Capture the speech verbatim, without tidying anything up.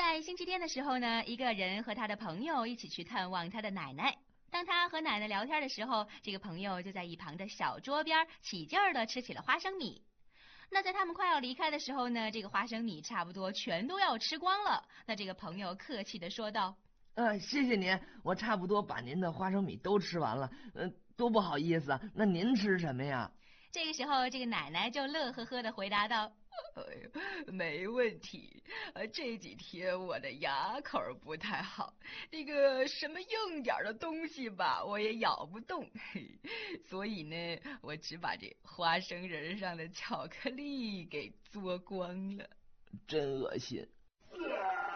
在星期天的时候呢，一个人和他的朋友一起去探望他的奶奶。当他和奶奶聊天的时候，这个朋友就在一旁的小桌边起劲儿地吃起了花生米。那在他们快要离开的时候呢，这个花生米差不多全都要吃光了。那这个朋友客气地说道： 呃，谢谢您，我差不多把您的花生米都吃完了，呃，多不好意思啊。那您吃什么呀？ 这个时候，这个奶奶就乐呵呵地回答道： 哎，没问题。呃，这几天我的牙口不太好，那个什么硬点的东西吧，我也咬不动，嘿，所以呢，我只把这花生仁上的巧克力给嘬光了。 真恶心。